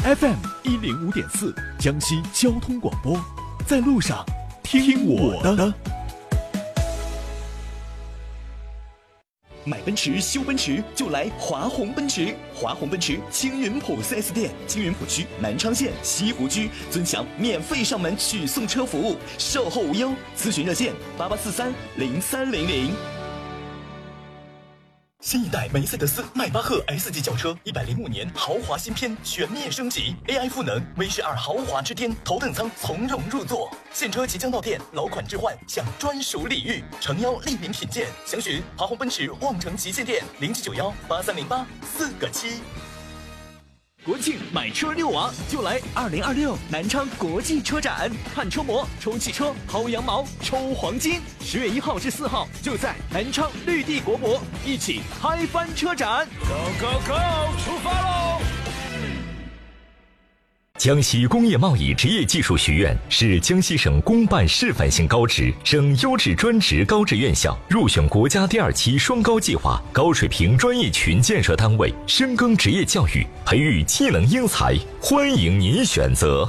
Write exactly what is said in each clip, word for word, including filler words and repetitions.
F M 一零五点四，江西交通广播，在路上听我的。买奔驰修奔驰就来华宏奔驰，华宏奔驰青云浦 四 S 店，青云浦区南昌县西湖居尊享免费上门取送车服务，售后无忧，咨询热线八八四三零三零零。新一代梅赛德斯迈巴赫 S 级轿车一百零五年豪华新篇全面升级 ，A I 赋能 V 十二豪华之巅，头等舱从容入座。现车即将到店，老款置换享专属礼遇，诚邀莅临品鉴。详询华宏奔驰望城旗舰店零七九幺八三零八四个七。国庆买车遛娃就来二零二六南昌国际车展，看车模、抽汽车、薅羊毛、抽黄金。十月一号至四号就在南昌绿地国博，一起嗨翻车展 ！Go Go Go， 出发喽！ 江西工业贸易职业技术学院是江西省公办示范性高职、省优质专职高职院校，入选国家第二期双高计划高水平专业群建设单位，深耕职业教育，培育技能英才，欢迎您选择。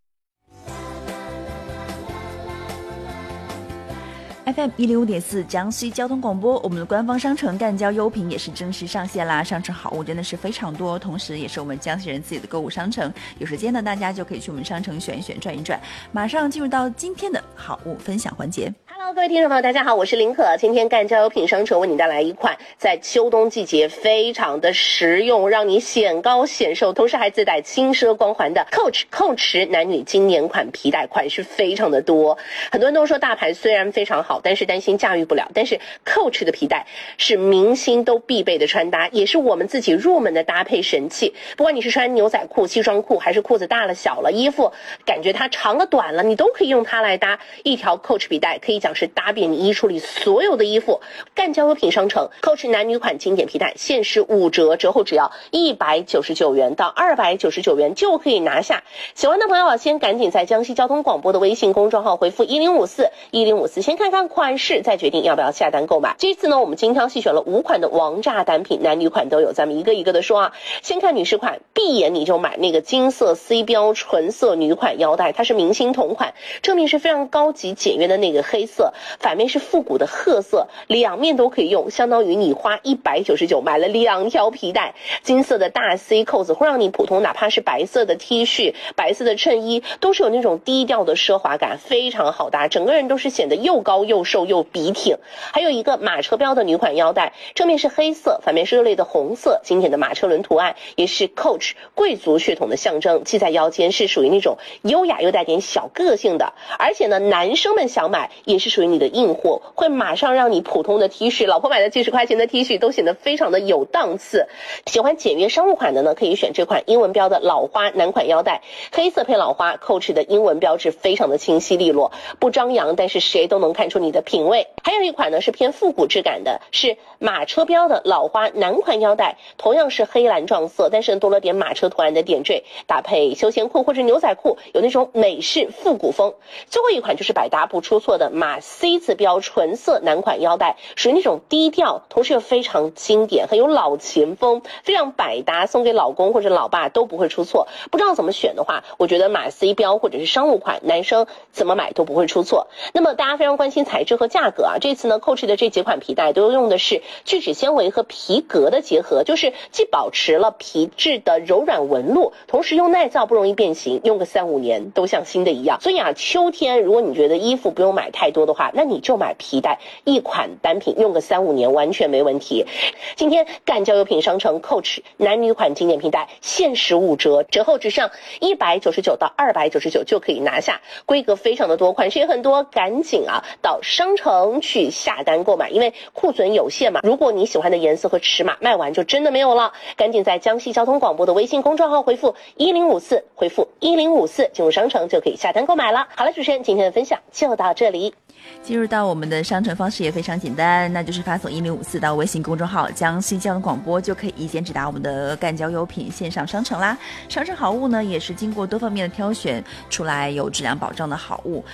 F M 一零五点四江西交通广播，我们的官方商城赣交优品也是正式上线啦！商城好物真的是非常多，同时也是我们江西人自己的购物商城。有时间呢，大家就可以去我们商城选一选、转一转。马上进入到今天的好物分享环节。 Hello， 各位听众朋友，大家好，我是林可。今天赣交优品商城为你带来一款在秋冬季节非常的实用，让你显高显瘦，同时还自带轻奢光环的 Coach 蔻驰男女经典款皮带，款式非常的多。很多人都说大牌虽然非常好，但是担心驾驭不了。但是 Coach 的皮带是明星都必备的穿搭，也是我们自己入门的搭配神器。不管你是穿牛仔裤、西装裤，还是裤子大了小了，衣服感觉它长了短了，你都可以用它来搭。一条 Coach 皮带可以讲是搭遍你衣橱里所有的衣服。赣交优品商城 Coach 男女款经典皮带限时五折，折后只要一百九十九元到二百九十九元就可以拿下。喜欢的朋友啊，先赶紧在江西交通广播的微信公众号回复一零五四一零五四，先看看款式，再决定要不要下单购买。这次呢，我们精挑细选了五款的王炸单品，男女款都有，咱们一个一个的说啊。先看女士款，闭眼你就买那个金色 C 标纯色女款腰带，它是明星同款，正面是非常高级简约的那个黑色，反面是复古的褐色，两面都可以用，相当于你花一百九十九买了两条皮带。金色的大 C 扣子会让你普通哪怕是白色的 T 恤、白色的衬衣都是有那种低调的奢华感，非常好搭，整个人都是显得又高又瘦又笔挺。还有一个马车标的女款腰带，正面是黑色，反面是热烈的红色，经典的马车轮图案，也是 Coach 贵族血统的象征，系在腰间是属于那种优雅又带点小个性的。而且呢，男生们想买也是属于你的硬货，会马上让你普通的 T 恤，老婆买的几十块钱的 T 恤都显得非常的有档次。喜欢简约商务款的呢，可以选这款英文标的老花男款腰带，黑色配老花 Coach 的英文标志非常的清晰利落，不张扬，但是谁都能看出你的品味。还有一款呢是偏复古质感的，是马车标的老花男款腰带，同样是黑蓝撞色，但是多了点马车图案的点缀，搭配休闲裤或者牛仔裤，有那种美式复古风。最后一款就是百搭不出错的马 C 字标纯色男款腰带，属于那种低调，同时又非常经典，很有老前锋，非常百搭，送给老公或者老爸都不会出错。不知道怎么选的话，我觉得马 C 标或者是商务款，男生怎么买都不会出错。那么大家非常关心材质和价格啊，这次呢 Coach 的这几款皮带都用的是聚酯纤维和皮革的结合，就是既保持了皮质的柔软纹路，同时又耐造不容易变形，用个三五年都像新的一样。所以啊，秋天如果你觉得衣服不用买太多的话，那你就买皮带，一款单品用个三五年完全没问题。今天赣交优品商城 Coach 男女款经典皮带限时五折，折后只剩一百九十九到二百九十九就可以拿下，规格非常的多，款式也很多，赶紧啊到商城去下单购买，因为库存有限嘛，如果你喜欢的颜色和尺码卖完就真的没有了，赶紧在江西交通广播的微信公众号回复一零五四，回复一零五四进入商城就可以下单购买了。好了，主持人今天的分享就到这里。 进入到我们的商城方式也非常简单，那就是发送一零五四到微信公众号江西交通广播，就可以一键直达我们的赣交优品线上商城啦。商城好物呢，也是经过多方面的挑选出来有质量保障的好物。